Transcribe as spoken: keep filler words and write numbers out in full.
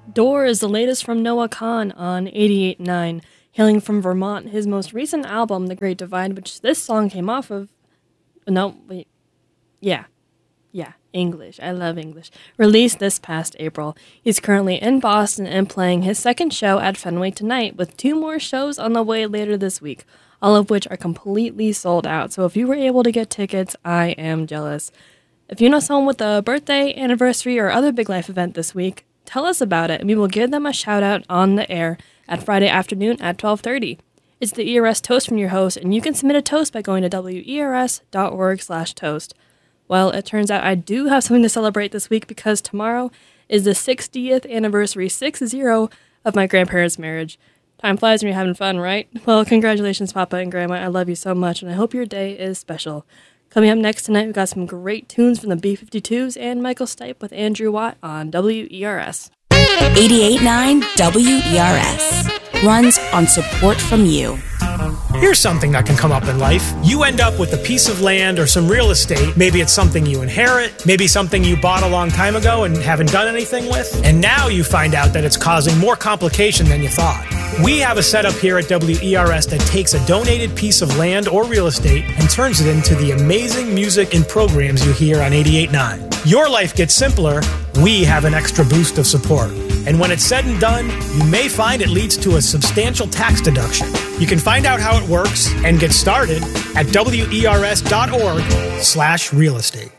Door is the latest from Noah Kahan on eighty-eight point nine. Hailing from Vermont, his most recent album, The Great Divide, which this song came off of... No, wait. Yeah. Yeah, English. I love English. Released this past April. He's currently in Boston and playing his second show at Fenway tonight, with two more shows on the way later this week, all of which are completely sold out. So if you were able to get tickets, I am jealous. If you know someone with a birthday, anniversary, or other big life event this week, tell us about it, and we will give them a shout-out on the air at Friday afternoon at twelve thirty. It's the E R S Toast from your host, and you can submit a toast by going to W E R S dot org slash toast. Well, it turns out I do have something to celebrate this week because tomorrow is the sixtieth anniversary, six zero, of my grandparents' marriage. Time flies when you're having fun, right? Well, congratulations, Papa and Grandma. I love you so much, and I hope your day is special. Coming up next tonight, we've got some great tunes from the B fifty-twos and Michael Stipe with Andrew Watt on W E R S. eighty-eight point nine W E R S runs on support from you. Here's something that can come up in life. You end up with a piece of land or some real estate. Maybe it's something you inherit, maybe something you bought a long time ago and haven't done anything with. And now you find out that it's causing more complication than you thought. We have a setup here at W E R S that takes a donated piece of land or real estate and turns it into the amazing music and programs you hear on eighty-eight point nine. Your life gets simpler, we have an extra boost of support. And when it's said and done, you may find it leads to a substantial tax deduction. You can find out how it works and get started at W E R S dot org slash real estate.